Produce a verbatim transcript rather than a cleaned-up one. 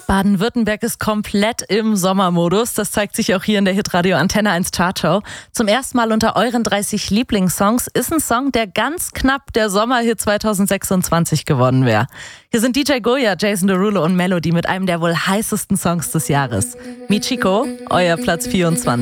Baden-Württemberg ist komplett im Sommermodus. Das zeigt sich auch hier in der Hitradio Antenne eins Chartshow. Zum ersten Mal unter euren dreißig Lieblingssongs ist ein Song, der ganz knapp der Sommerhit zwanzig sechsundzwanzig geworden wäre. Hier sind D J Goya, Jason Derulo und Melody mit einem der wohl heißesten Songs des Jahres. Michiko, euer Platz vierundzwanzig.